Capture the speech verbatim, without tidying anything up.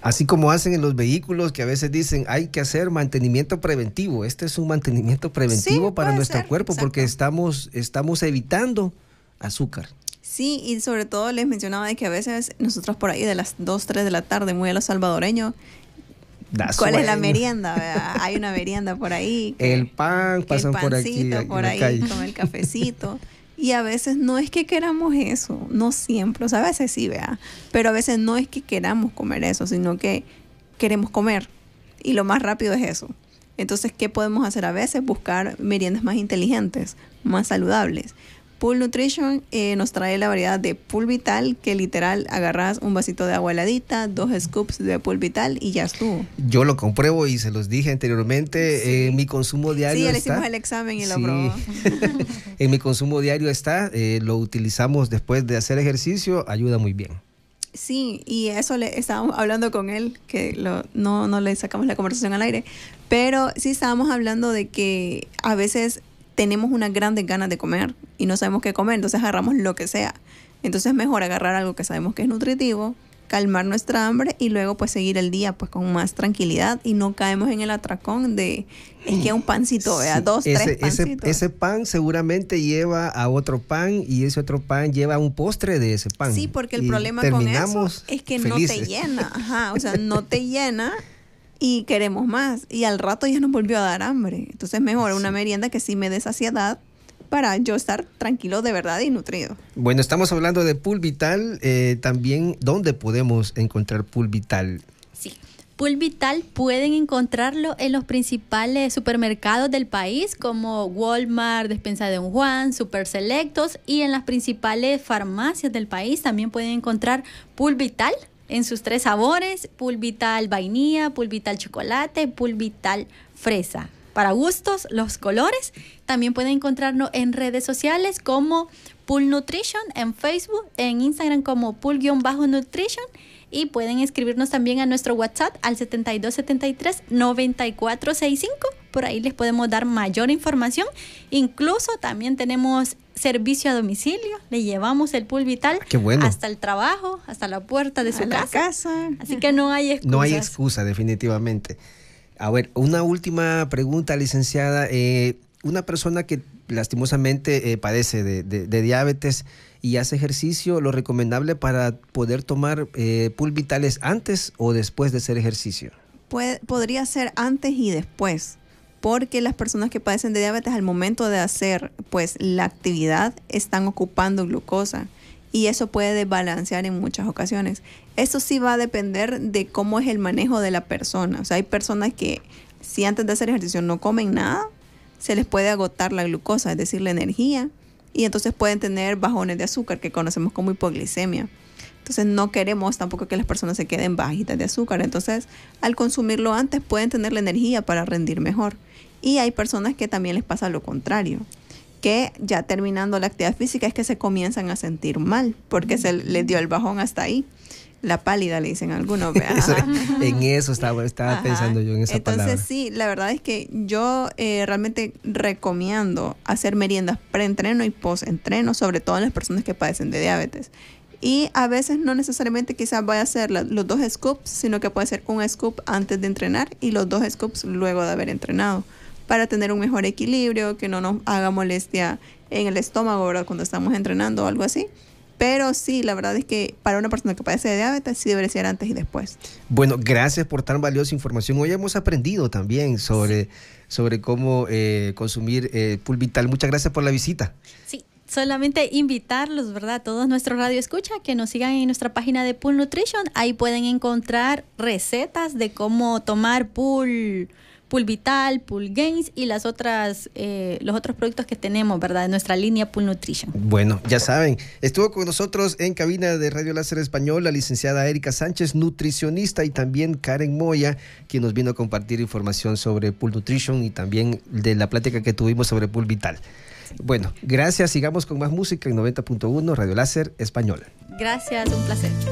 Así como hacen en los vehículos, que a veces dicen hay que hacer mantenimiento preventivo. Este es un mantenimiento preventivo Sí, para puede nuestro ser, cuerpo, exacto. porque estamos, estamos evitando azúcar. Sí, y sobre todo les mencionaba de que a veces nosotros por ahí de las dos, tres de la tarde, muy a los salvadoreños, Da ¿cuál es la sueño. merienda? ¿Verdad? Hay una merienda por ahí. Que, El pan, que pasan el por aquí, pancito aquí en por la ahí calle. con el cafecito. Y a veces no es que queramos eso, no siempre, o sea, a veces sí, vea, pero a veces no es que queramos comer eso, sino que queremos comer y lo más rápido es eso. Entonces, ¿qué podemos hacer a veces? Buscar meriendas más inteligentes, más saludables. Pool Nutrition eh, nos trae la variedad de Pool Vital, que literal agarras un vasito de agua heladita, dos scoops de Pool Vital y ya estuvo. Yo lo compruebo y se los dije anteriormente, Sí. eh, en mi consumo diario Sí, ya le está. hicimos el examen y lo Sí. probó. En mi consumo diario está, eh, lo utilizamos después de hacer ejercicio, ayuda muy bien. Sí, y eso le estábamos hablando con él, que lo, no, no le sacamos la conversación al aire, pero sí estábamos hablando de que a veces tenemos unas grandes ganas de comer y no sabemos qué comer, entonces agarramos lo que sea. Entonces es mejor agarrar algo que sabemos que es nutritivo, calmar nuestra hambre y luego pues seguir el día pues con más tranquilidad y no caemos en el atracón de, es que un pancito, vea, Sí, dos, ese, tres ese, pancitos. ese pan seguramente lleva a otro pan y ese otro pan lleva a un postre de ese pan. Sí, porque el Y problema con eso terminamos es que no te felices. llena, ajá, o sea, no te llena y queremos más y al rato ya nos volvió a dar hambre. Entonces mejor Sí. una merienda que sí me dé saciedad para yo estar tranquilo de verdad y nutrido. Bueno, estamos hablando de Pool Vital, eh, también, ¿dónde podemos encontrar Pool Vital? Sí. Pool Vital pueden encontrarlo en los principales supermercados del país como Walmart, Despensa de Don Juan, Super Selectos, y en las principales farmacias del país también pueden encontrar Pool Vital en sus tres sabores: Pool Vital vainilla, Pool Vital chocolate, Pool Vital fresa. Para gustos, los colores. También pueden encontrarnos en redes sociales como Pool Nutrition en Facebook, en Instagram como Pool-Nutrition, y pueden escribirnos también a nuestro WhatsApp al setenta y dos setenta y tres noventa y cuatro sesenta y cinco. Por ahí les podemos dar mayor información. Incluso también tenemos servicio a domicilio. Le llevamos el Pool Vital Qué bueno. hasta el trabajo, hasta la puerta de su A la casa. casa. Así que no hay excusas. No hay excusa, definitivamente. A ver, una última pregunta, licenciada. Eh, una persona que lastimosamente eh, padece de, de, de diabetes y hace ejercicio, ¿lo recomendable para poder tomar eh, Pool Vitales antes o después de hacer ejercicio? Puede, podría ser antes y después, porque las personas que padecen de diabetes al momento de hacer pues la actividad están ocupando glucosa y eso puede desbalancear en muchas ocasiones. Eso sí va a depender de cómo es el manejo de la persona. O sea, hay personas que si antes de hacer ejercicio no comen nada, se les puede agotar la glucosa, es decir, la energía, y entonces pueden tener bajones de azúcar que conocemos como hipoglicemia. Entonces no queremos tampoco que las personas se queden bajitas de azúcar. Entonces al consumirlo antes pueden tener la energía para rendir mejor. Y hay personas que también les pasa lo contrario, que ya terminando la actividad física es que se comienzan a sentir mal porque se les dio el bajón hasta ahí. La pálida le dicen algunos. Eso, en eso estaba, estaba pensando yo, en esa Entonces, palabra. sí, la verdad es que yo eh, realmente recomiendo hacer meriendas preentreno y postentreno, sobre todo en las personas que padecen de diabetes. Y a veces no necesariamente quizás vaya a ser la, los dos scoops, sino que puede ser un scoop antes de entrenar y los dos scoops luego de haber entrenado, para tener un mejor equilibrio, que no nos haga molestia en el estómago, ¿verdad?, cuando estamos entrenando o algo así. Pero sí, la verdad es que para una persona que padece de diabetes sí debería ser antes y después. Bueno, gracias por tan valiosa información. Hoy hemos aprendido también sobre, sobre cómo eh, consumir eh, Pool Vital. Muchas gracias por la visita. Sí, solamente invitarlos, ¿verdad?, a todos nuestros radio escucha que nos sigan en nuestra página de Pool Nutrition. Ahí pueden encontrar recetas de cómo tomar Pool, Pool Vital, Pool Gains y las otras, eh, los otros productos que tenemos, ¿verdad?, en nuestra línea Pool Nutrition. Bueno, ya saben, estuvo con nosotros en cabina de Radio Láser Español la licenciada Erika Sánchez, nutricionista, y también Karen Moya, quien nos vino a compartir información sobre Pool Nutrition y también de la plática que tuvimos sobre Pool Vital. Bueno, gracias. Sigamos con más música en noventa punto uno Radio Láser Español. Gracias, un placer.